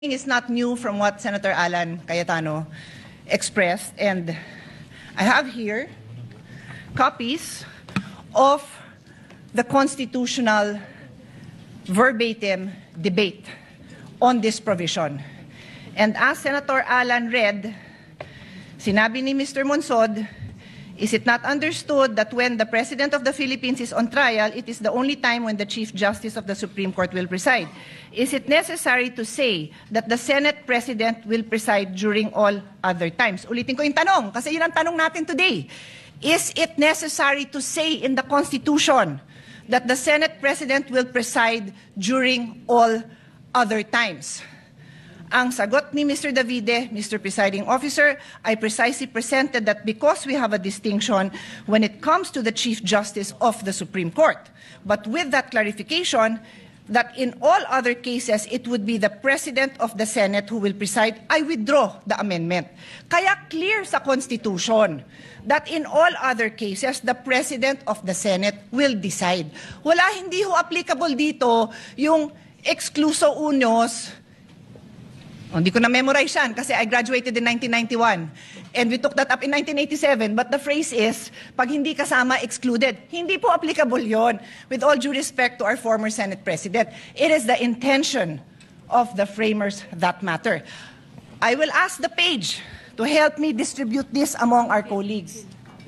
is not new from what Senator Alan Cayetano expressed, and I have here copies of the constitutional verbatim debate on this provision. And as Senator Alan read, sinabi ni Mr. Monsod, is it not understood that when the President of the Philippines is on trial, it is the only time when the Chief Justice of the Supreme Court will preside? Is it necessary to say that the Senate President will preside during all other times? Ulitin ko yung tanong, kasi yun ang tanong natin today. Is it necessary to say in the Constitution that the Senate President will preside during all other times? Ang sagot ni Mr. Davide, Mr. Presiding Officer, I precisely presented that because we have a distinction when it comes to the Chief Justice of the Supreme Court. But with that clarification, that in all other cases, it would be the President of the Senate who will preside, I withdraw the amendment. Kaya clear sa Constitution that in all other cases, the President of the Senate will decide. Wala, hindi ho applicable dito yung excluso unios. Hindi ko na-memorize yan kasi I graduated in 1991. And we took that up in 1987. But the phrase is, pag hindi kasama, excluded. Hindi po applicable yon. With all due respect to our former Senate President, it is the intention of the framers that matter. I will ask the page to help me distribute this among our colleagues.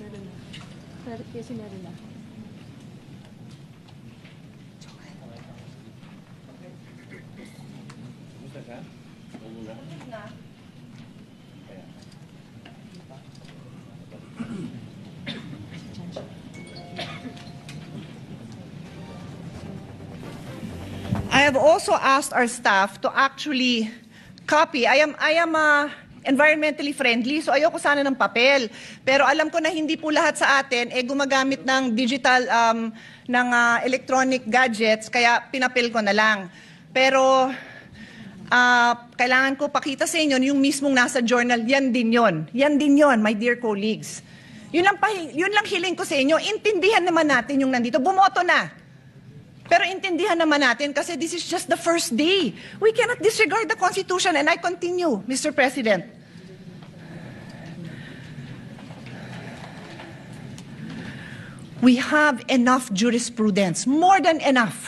I have also asked our staff to actually copy. I am environmentally friendly, so ayoko sana ng papel. Pero alam ko na hindi po lahat sa atin gumagamit ng digital, electronic gadgets, kaya pinapil ko na lang. Pero kailangan ko pakita sa inyo yung mismong nasa journal, yan din yon. Yan din yon, my dear colleagues. Yun lang hiling ko sa inyo, intindihan naman natin yung nandito. Bumoto na. Pero intindihan naman natin kasi this is just the first day. We cannot disregard the Constitution, and I continue, Mr. President. We have enough jurisprudence, more than enough,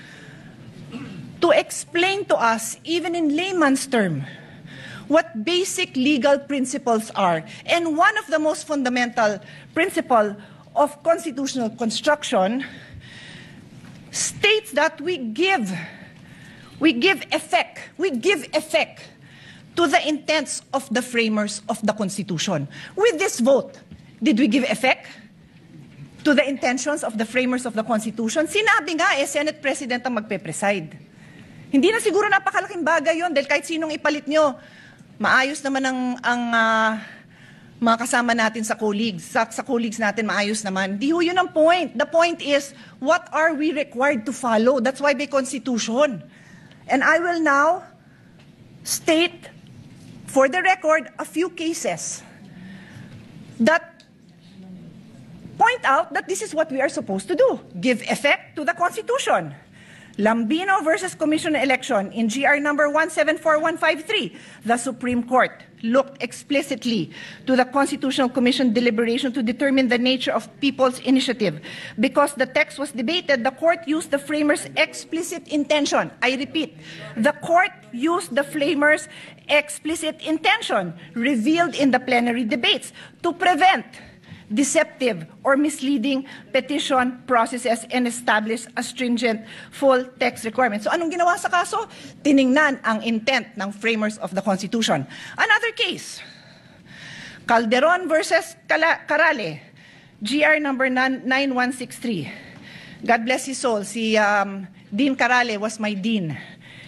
to explain to us, even in layman's term, what basic legal principles are. And one of the most fundamental principles of constitutional construction states that we give effect to the intents of the framers of the Constitution. With this vote, did we give effect to the intentions of the framers of the Constitution? Sinabi nga Senate President ang magpe-preside. Hindi na siguro napakalaking bagay yon dahil kahit sinong ipalit nyo, maayos naman ang mga kasama natin sa colleagues. Sa colleagues natin, maayos naman. Di ho yun ang point. The point is, what are we required to follow? That's why may Constitution. And I will now state, for the record, a few cases that point out that this is what we are supposed to do. Give effect to the Constitution. Lambino versus Commission Election in GR number 174153, the Supreme Court looked explicitly to the Constitutional Commission deliberation to determine the nature of people's initiative. Because the text was debated, the court used the framers' explicit intention. I repeat, the court used the framers' explicit intention revealed in the plenary debates to prevent deceptive or misleading petition processes and establish a stringent full text requirement. So anong ginawa sa kaso? Tiningnan ang intent ng framers of the Constitution. Another case, Calderon versus Carale, GR number 9163. God bless his soul. Si Dean Carale was my dean.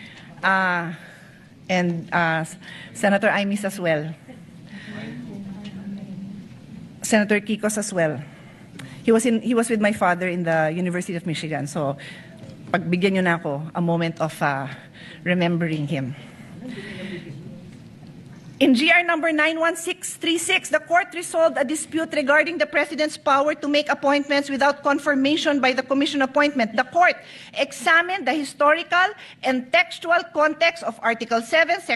And Senator Imis as well. Senator Kikos as well. He was with my father in the University of Michigan. So, pagbigyan nyo na ako a moment of remembering him. In GR number 91636, the court resolved a dispute regarding the President's power to make appointments without confirmation by the Commission appointment. The court examined the historical and textual context of Article 7,